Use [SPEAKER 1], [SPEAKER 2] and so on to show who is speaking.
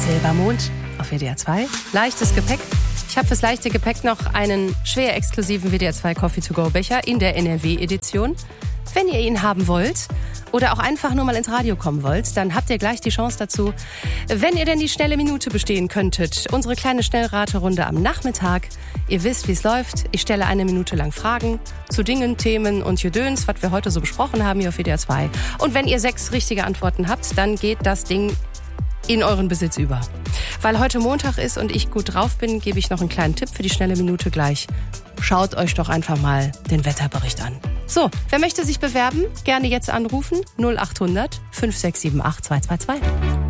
[SPEAKER 1] Silbermond auf WDR 2. Leichtes Gepäck. Ich habe fürs leichte Gepäck noch einen schwer exklusiven WDR 2 Coffee-to-go-Becher in der NRW-Edition. Wenn ihr ihn haben wollt oder auch einfach nur mal ins Radio kommen wollt, dann habt ihr gleich die Chance dazu, wenn ihr denn die schnelle Minute bestehen könntet. Unsere kleine Schnellraterunde am Nachmittag. Ihr wisst, wie es läuft. Ich stelle 1 Minute lang Fragen zu Dingen, Themen und Gedöns, was wir heute so besprochen haben hier auf WDR 2. Und wenn ihr 6 richtige Antworten habt, dann geht das Ding in euren Besitz über. Weil heute Montag ist und ich gut drauf bin, gebe ich noch einen kleinen Tipp für die schnelle Minute gleich. Schaut euch doch einfach mal den Wetterbericht an. So, wer möchte sich bewerben? Gerne jetzt anrufen 0800 5678 222.